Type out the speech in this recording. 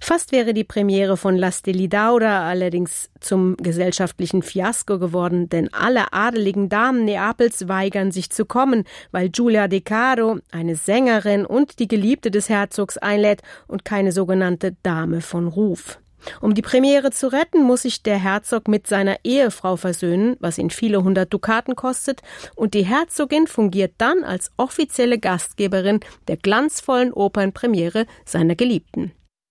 Fast wäre die Premiere von La Stelidaura allerdings zum gesellschaftlichen Fiasko geworden, denn alle adeligen Damen Neapels weigern sich zu kommen, weil Giulia De Caro, eine Sängerin und die Geliebte des Herzogs, einlädt und keine sogenannte Dame von Ruf. Um die Premiere zu retten, muss sich der Herzog mit seiner Ehefrau versöhnen, was ihn viele 100 Dukaten kostet, und die Herzogin fungiert dann als offizielle Gastgeberin der glanzvollen Opernpremiere seiner Geliebten.